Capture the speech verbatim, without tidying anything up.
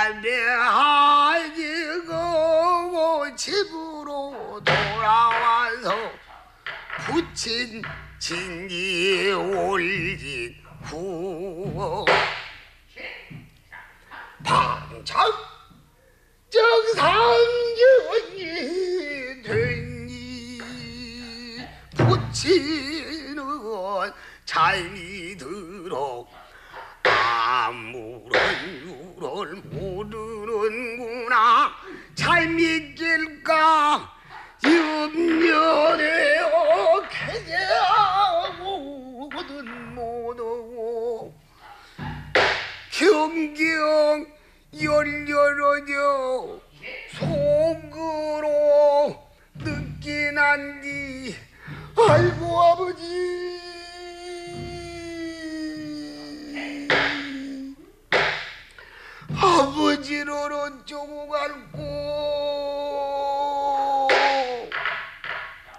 담배하지고 집으로 돌아와서 부친 진지 올린 후 방창 정상견이 되니 부친은 잘미들어 아무런 유를 모르는구나. 잘 믿길까 염려되어 개재하고는 못하고 경경 열려러져 속으로 느끼난디 아이고 아버지 아버지를 어쩌고 갈꼬